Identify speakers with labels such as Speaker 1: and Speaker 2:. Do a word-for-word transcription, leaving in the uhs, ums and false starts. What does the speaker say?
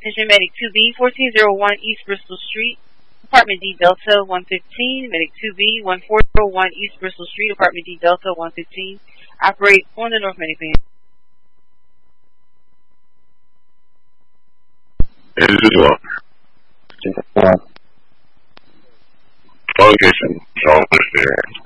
Speaker 1: Attention Medic two B, fourteen oh one East Bristol Street, Apartment D Delta one fifteen. Medic two B, fourteen oh one East Bristol Street, Apartment D Delta one fifteen. Operate on the North Medic van.
Speaker 2: This is one. Location, John there.